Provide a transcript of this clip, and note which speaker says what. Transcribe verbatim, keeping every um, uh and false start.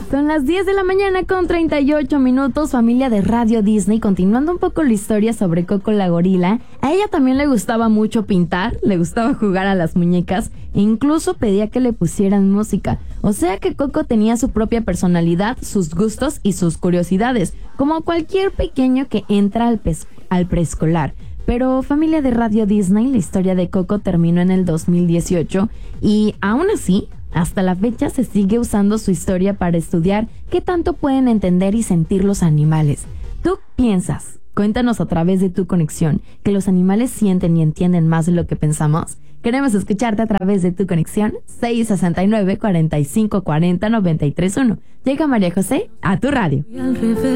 Speaker 1: Son las diez de la mañana con treinta y ocho minutos, familia de Radio Disney. Continuando un poco la historia sobre Coco la gorila, a ella también le gustaba mucho pintar, le gustaba jugar a las muñecas e incluso pedía que le pusieran música. O sea que Coco tenía su propia personalidad, sus gustos y sus curiosidades, como cualquier pequeño que entra al, pes- al preescolar. Pero familia de Radio Disney, la historia de Coco terminó en el dos mil dieciocho y aún así, hasta la fecha se sigue usando su historia para estudiar qué tanto pueden entender y sentir los animales. ¿Tú piensas? Cuéntanos a través de tu conexión que los animales sienten y entienden más de lo que pensamos. Queremos escucharte a través de tu conexión seis sesenta y nueve, cuarenta y cinco cuarenta, noventa y tres uno. Llega María José a tu radio.